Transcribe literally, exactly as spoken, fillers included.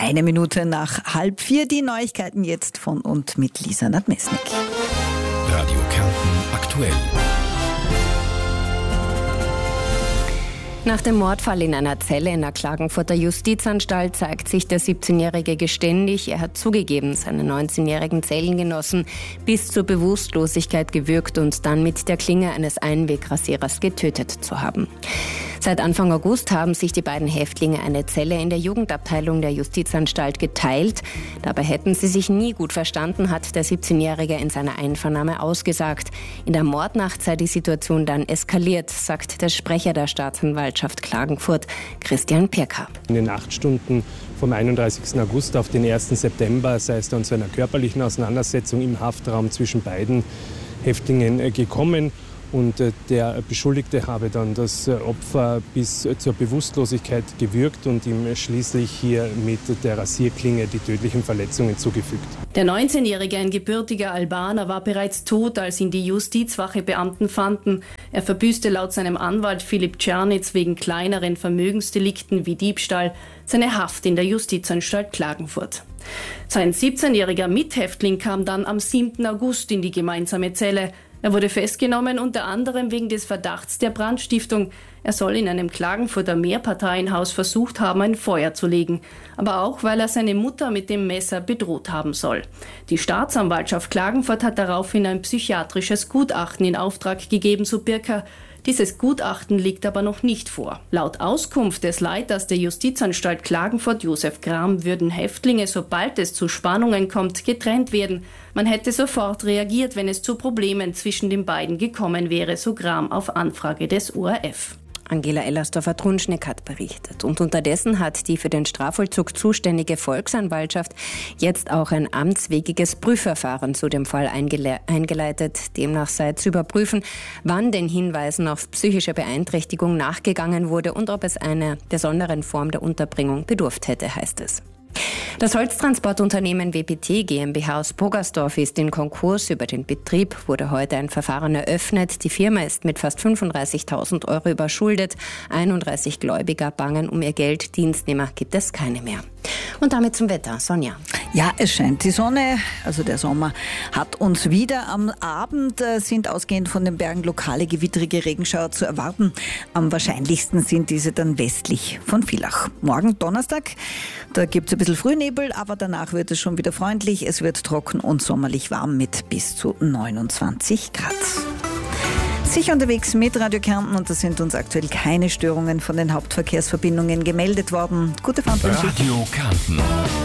Eine Minute nach halb vier, die Neuigkeiten jetzt von und mit Lisa Nadmesnik. Radio Kärnten aktuell. Nach dem Mordfall in einer Zelle in der Klagenfurter Justizanstalt zeigt sich der siebzehnjährige geständig. Er hat zugegeben, seinen neunzehnjährigen Zellengenossen bis zur Bewusstlosigkeit gewürgt und dann mit der Klinge eines Einwegrasierers getötet zu haben. Seit Anfang August haben sich die beiden Häftlinge eine Zelle in der Jugendabteilung der Justizanstalt geteilt. Dabei hätten sie sich nie gut verstanden, hat der siebzehnjährige in seiner Einvernahme ausgesagt. In der Mordnacht sei die Situation dann eskaliert, sagt der Sprecher der Staatsanwaltschaft Klagenfurt, Christian Pirker. In den Nachtstunden vom einunddreißigsten August auf den ersten September sei es dann zu einer körperlichen Auseinandersetzung im Haftraum zwischen beiden Häftlingen gekommen. Und der Beschuldigte habe dann das Opfer bis zur Bewusstlosigkeit gewürgt und ihm schließlich hier mit der Rasierklinge die tödlichen Verletzungen zugefügt. Der neunzehnjährige, ein gebürtiger Albaner, war bereits tot, als ihn die Justizwachebeamten fanden. Er verbüßte laut seinem Anwalt Philipp Czernitz wegen kleineren Vermögensdelikten wie Diebstahl seine Haft in der Justizanstalt Klagenfurt. Sein siebzehnjähriger Mithäftling kam dann am siebten August in die gemeinsame Zelle. Er wurde festgenommen, unter anderem wegen des Verdachts der Brandstiftung. Er soll in einem Klagenfurter Mehrparteienhaus versucht haben, ein Feuer zu legen. Aber auch, weil er seine Mutter mit dem Messer bedroht haben soll. Die Staatsanwaltschaft Klagenfurt hat daraufhin ein psychiatrisches Gutachten in Auftrag gegeben zu Pirker. Dieses Gutachten liegt aber noch nicht vor. Laut Auskunft des Leiters der Justizanstalt Klagenfurt, Josef Gram, würden Häftlinge, sobald es zu Spannungen kommt, getrennt werden. Man hätte sofort reagiert, wenn es zu Problemen zwischen den beiden gekommen wäre, so Gram auf Anfrage des O R F. Angela Ellersdorfer-Trunschneck hat berichtet. Und unterdessen hat die für den Strafvollzug zuständige Volksanwaltschaft jetzt auch ein amtswegiges Prüfverfahren zu dem Fall eingele- eingeleitet. Demnach sei zu überprüfen, wann den Hinweisen auf psychische Beeinträchtigung nachgegangen wurde und ob es einer besonderen Form der Unterbringung bedurft hätte, heißt es. Das Holztransportunternehmen W P T GmbH aus Bogersdorf ist in Konkurs. Über den Betrieb wurde heute ein Verfahren eröffnet. Die Firma ist mit fast fünfunddreißigtausend Euro überschuldet. einunddreißig Gläubiger bangen um ihr Geld. Dienstnehmer gibt es keine mehr. Und damit zum Wetter. Sonja. Ja, es scheint die Sonne, also der Sommer hat uns wieder. Am Abend äh, sind ausgehend von den Bergen lokale gewittrige Regenschauer zu erwarten. Am wahrscheinlichsten sind diese dann westlich von Villach. Morgen Donnerstag, da gibt es ein bisschen Frühnebel, aber danach wird es schon wieder freundlich. Es wird trocken und sommerlich warm mit bis zu neunundzwanzig Grad. Sicher unterwegs mit Radio Kärnten und da sind uns aktuell keine Störungen von den Hauptverkehrsverbindungen gemeldet worden. Gute Fahrt. Radio Kärnten.